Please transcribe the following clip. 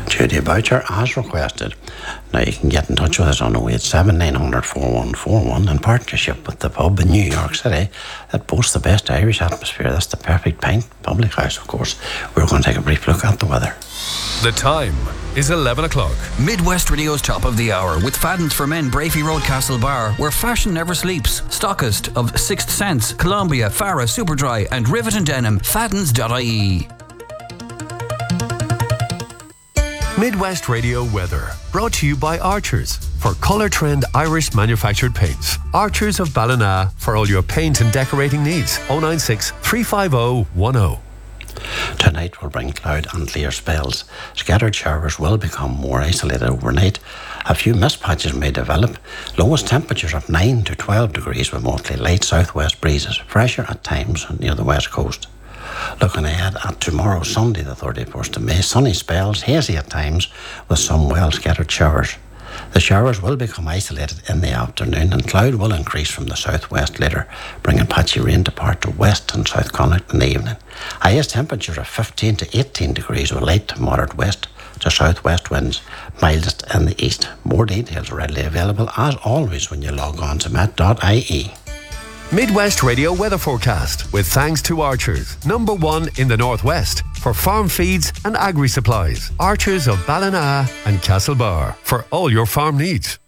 Judy Boucher as requested. Now you can get in touch with us on 087 900 4141 in partnership with the pub in New York City that boasts the best Irish atmosphere. That's the Perfect Pint Public House, of course. We're going to take a brief look at the weather. The time is 11 o'clock. Midwest Radio's top of the hour with Fadden's for Men, Brafey Road, Castlebar, where fashion never sleeps. Stockist of Sixth Sense, Columbia, Farah, Superdry and Rivet and Denim. Faddens.ie. Midwest Radio weather, brought to you by Archers for Colour Trend Irish manufactured paints. Archers of Ballina for all your paint and decorating needs. 096 350 10. Tonight will bring cloud and clear spells. Scattered showers will become more isolated overnight. A few mist patches may develop. Lowest temperatures of 9 to 12 degrees with mostly light southwest breezes. Fresher at times near the west coast. Looking ahead at tomorrow, Sunday the 31st of May, sunny spells, hazy at times with some well scattered showers. The showers will become isolated in the afternoon and cloud will increase from the southwest later, bringing patchy rain to parts of west and south Connacht in the evening. Highest temperatures of 15 to 18 degrees with light to moderate west to southwest winds, mildest in the east. More details are readily available as always when you log on to met.ie. Midwest Radio weather forecast with thanks to Archers, #1 in the northwest for farm feeds and agri supplies. Archers of Ballina and Castlebar for all your farm needs.